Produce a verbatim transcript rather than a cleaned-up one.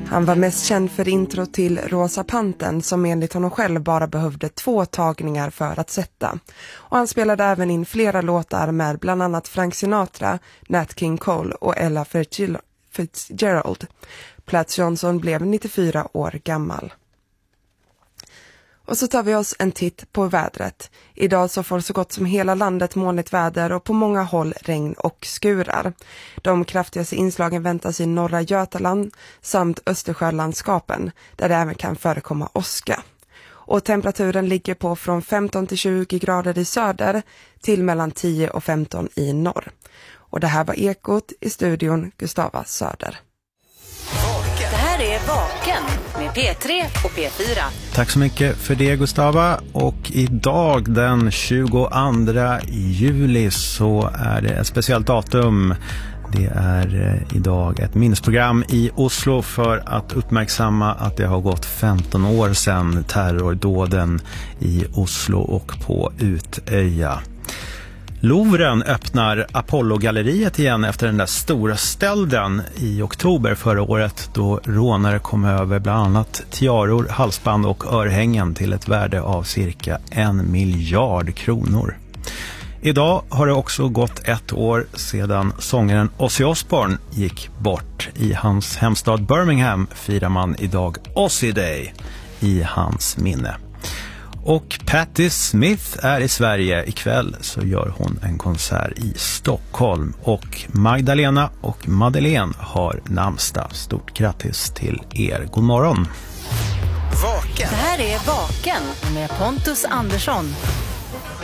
Han var mest känd för intro till Rosa Pantern som enligt honom själv bara behövde två tagningar för att sätta. Och han spelade även in flera låtar med bland annat Frank Sinatra, Nat King Cole och Ella Fitzgerald. Platts Johnson blev nittiofyra år gammal. Och så tar vi oss en titt på vädret. Idag så får så gott som hela landet molnigt väder och på många håll regn och skurar. De kraftigaste inslagen väntas i norra Götaland samt Östersjölandskapen där det även kan förekomma åska. Och temperaturen ligger på från femton till tjugo grader i söder till mellan tio och femton i norr. Och det här var Ekot, i studion Gustava Söder. Det här är Vaken med P tre och P fyra. Tack så mycket för det, Gustava. Och idag den tjugoandra juli så är det ett speciellt datum. Det är idag ett minnesprogram i Oslo för att uppmärksamma att det har gått femton år sedan terrordåden i Oslo och på Utöja. Louvren öppnar Apollo-galleriet igen efter den där stora stölden i oktober förra året då rånare kom över bland annat tiaror, halsband och örhängen till ett värde av cirka en miljard kronor. Idag har det också gått ett år sedan sångaren Ozzy Osbourne gick bort. I hans hemstad Birmingham firar man idag Ozzy Day i hans minne. Och Patti Smith är i Sverige. Ikväll så gör hon en konsert i Stockholm. Och Magdalena och Madeleine har namnsdag. Stort grattis till er. God morgon. Vaken. Det här är Vaken med Pontus Andersson.